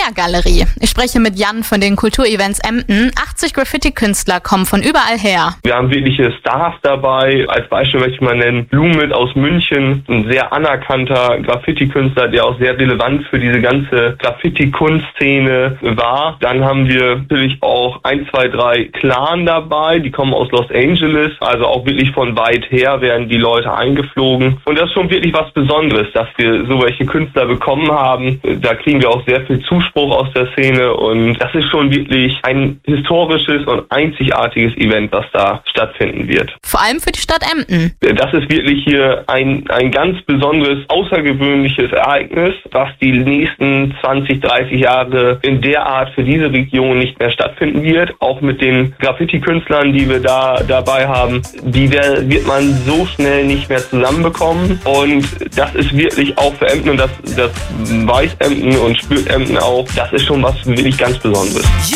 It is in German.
Mehrgalerie. Ich spreche mit Jan von den Kulturevents Emden. 80 Graffiti-Künstler kommen von überall her. Wir haben wirkliche Stars dabei. Als Beispiel möchte ich mal nennen Blumit aus München, ein sehr anerkannter Graffiti-Künstler, der auch sehr relevant für diese ganze Graffiti-Kunstszene war. Dann haben wir natürlich auch 1, 2, 3 Clan dabei, die kommen aus Los Angeles, also auch wirklich von weit her werden die Leute eingeflogen. Und das ist schon wirklich was Besonderes, dass wir so welche Künstler bekommen haben. Da kriegen wir auch sehr viel Zuspruch aus der Szene und das ist schon wirklich ein historisches und einzigartiges Event, was da stattfinden wird. Vor allem für die Stadt Emden. Das ist wirklich hier ein ganz besonderes, außergewöhnliches Ereignis, was die nächsten 20, 30 Jahre in der Art für diese Region nicht mehr stattfinden wird. Auch mit den Graffiti-Künstlern, die wir da dabei haben, die wird man so schnell nicht mehr zusammenbekommen. Und das ist wirklich auch für Emden und das weiß Emden und spürt Emden auch. Das ist schon was wirklich ganz Besonderes.